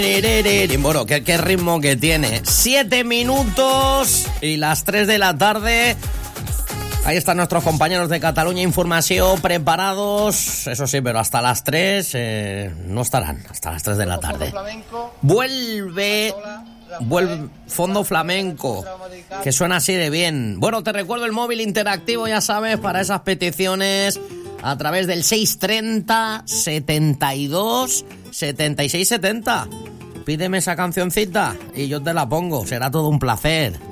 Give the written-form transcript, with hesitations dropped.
Bueno, qué ritmo que tiene. 7 minutos y las 3 de la tarde. Ahí están nuestros compañeros de Cataluña Información preparados. Eso sí, pero hasta las 3 no estarán. Hasta las 3 de la tarde. Vuelve Fondo Flamenco, que suena así de bien. Bueno, te recuerdo el móvil interactivo, ya sabes, para esas peticiones a través del 630 72 76 70. Pídeme esa cancioncita y yo te la pongo. Será todo un placer.